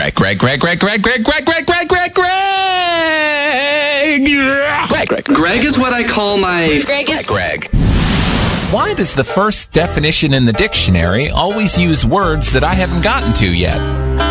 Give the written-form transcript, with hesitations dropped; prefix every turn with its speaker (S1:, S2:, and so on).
S1: Greg. Greg. Greg
S2: is what I call my...
S1: Greg. Why does the first definition in the dictionary always use words that I haven't gotten to yet?